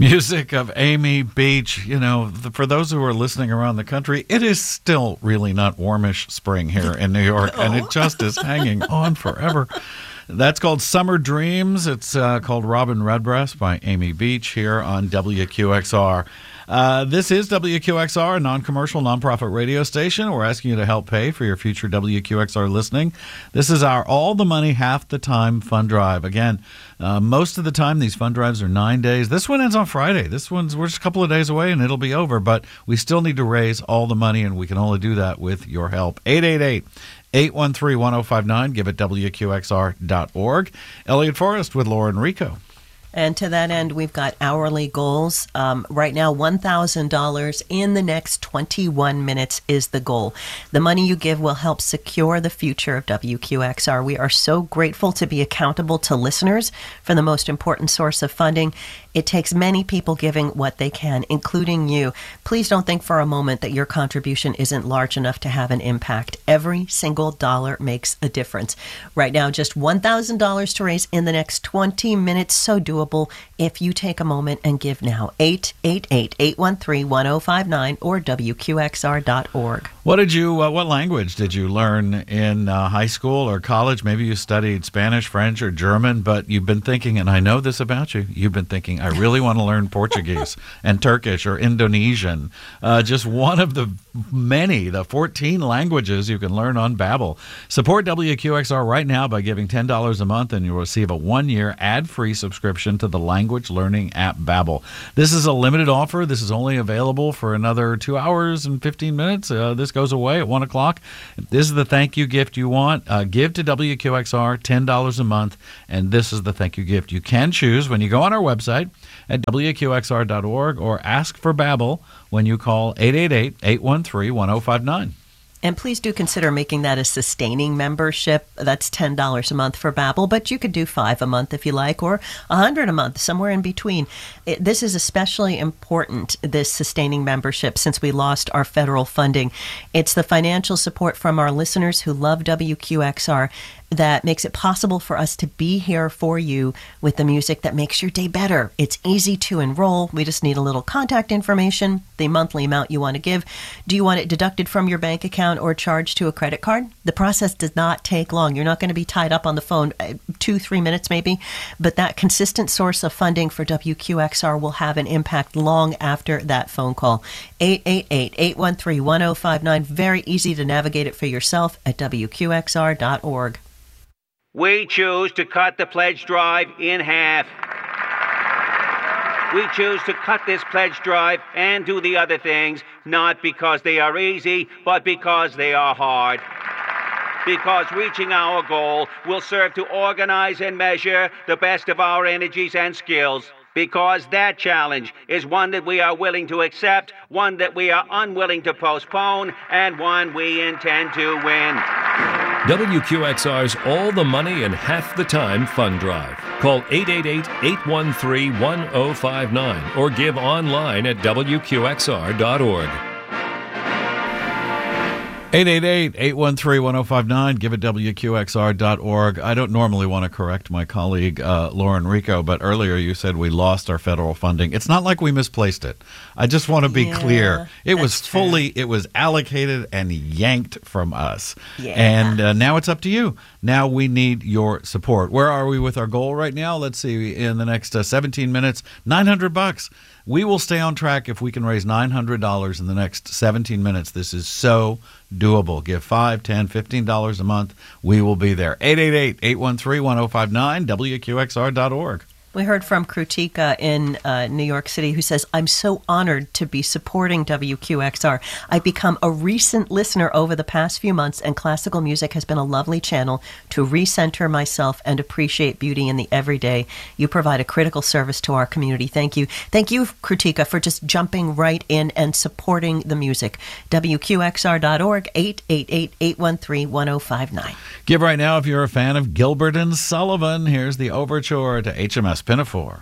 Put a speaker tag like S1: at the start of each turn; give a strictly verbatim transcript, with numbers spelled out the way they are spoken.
S1: Music of Amy Beach. You know, the, for those who are listening around the country, it is still really not warmish spring here in New York, no. and it just is hanging on forever. That's called Summer Dreams. It's uh, called Robin Redbreast by Amy Beach here on W Q X R. Uh, this is W Q X R, a non-commercial, non-profit radio station. We're asking you to help pay for your future W Q X R listening. This is our All the Money, Half the Time fund drive. Again, uh, most of the time these fund drives are nine days. This one ends on Friday. This one's we're just a couple of days away and it'll be over. But we still need to raise all the money, and we can only do that with your help. eight eight eight, eight one three, one oh five nine. Give it W Q X R dot org. Elliot Forrest with Laura Enrico.
S2: And to that end, we've got hourly goals. Um, right now, one thousand dollars in the next twenty-one minutes is the goal. The money you give will help secure the future of W Q X R. We are so grateful to be accountable to listeners for the most important source of funding. It takes many people giving what they can, including you. Please don't think for a moment that your contribution isn't large enough to have an impact. Every single dollar makes a difference. Right now, just one thousand dollars to raise in the next twenty minutes. So doable if you take a moment and give now. eight eight eight, eight one three, one oh five nine or W Q X R dot org.
S1: What did you? Uh, what language did you learn in uh, high school or college? Maybe you studied Spanish, French, or German, but you've been thinking, and I know this about you, you've been thinking, I really want to learn Portuguese and Turkish or Indonesian. Uh, just one of the many, the fourteen languages you can learn on Babbel. Support W Q X R right now by giving ten dollars a month, and you'll receive a one-year ad-free subscription to the language learning app Babbel. This is a limited offer. This is only available for another two hours and fifteen minutes. Uh, this goes away at one o'clock. This is the thank you gift you want. Uh, give to W Q X R, ten dollars a month, and this is the thank you gift. You can choose when you go on our website at W Q X R dot org or ask for Babbel when you call eight eight eight, eight one three, one oh five nine.
S2: And please do consider making that a sustaining membership. That's ten dollars a month for Babbel, but you could do five a month if you like, or one hundred a month, somewhere in between. It, this is especially important, this sustaining membership, since we lost our federal funding. It's the financial support from our listeners who love W Q X R that makes it possible for us to be here for you with the music that makes your day better. It's easy to enroll. We just need a little contact information, the monthly amount you want to give. Do you want it deducted from your bank account or charged to a credit card? The process does not take long. You're not going to be tied up on the phone two, three minutes maybe, but that consistent source of funding for W Q X R will have an impact long after that phone call. eight eight eight, eight one three, one oh five nine. Very easy to navigate it for yourself at W Q X R dot org.
S3: We choose to cut the pledge drive in half. We choose to cut this pledge drive and do the other things, not because they are easy, but because they are hard. Because reaching our goal will serve to organize and measure the best of our energies and skills. Because that challenge is one that we are willing to accept, one that we are unwilling to postpone, and one we intend to win.
S4: W Q X R's All the Money and Half the Time Fund Drive. Call eight eight eight, eight one three, one oh five nine or give online at W Q X R dot org.
S1: eight eight eight, eight one three, one oh five nine. Give it W Q X R dot org. I don't normally want to correct my colleague, uh, Laura Enrico, but earlier you said we lost our federal funding. It's not like we misplaced it. I just want to be
S2: yeah,
S1: clear. It was
S2: true.
S1: fully, it was allocated and yanked from us.
S2: Yeah.
S1: And uh, now it's up to you. Now we need your support. Where are we with our goal right now? Let's see, in the next uh, seventeen minutes, nine hundred bucks. We will stay on track if we can raise nine hundred dollars in the next seventeen minutes. This is so doable. Give five, ten, fifteen dollars a month. We will be there. eight eight eight, eight one three, one oh five nine, W Q X R dot org.
S2: We heard from Krutika in uh, New York City who says, I'm so honored to be supporting W Q X R. I've become a recent listener over the past few months, and classical music has been a lovely channel to recenter myself and appreciate beauty in the everyday. You provide a critical service to our community. Thank you. Thank you, Krutika, for just jumping right in and supporting the music. W Q X R dot org, eight eight eight, eight one three, one oh five nine.
S1: Give right now if you're a fan of Gilbert and Sullivan. Here's the overture to H M S Pinafore.